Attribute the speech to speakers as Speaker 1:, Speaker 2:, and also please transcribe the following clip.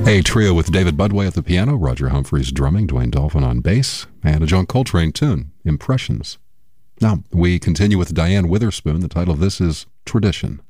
Speaker 1: A trio with David Budway at the piano, Roger Humphreys drumming, Dwayne Dolphin on bass, and a John Coltrane tune, Impressions. Now, we continue with Diane Witherspoon. The title of this is Tradition.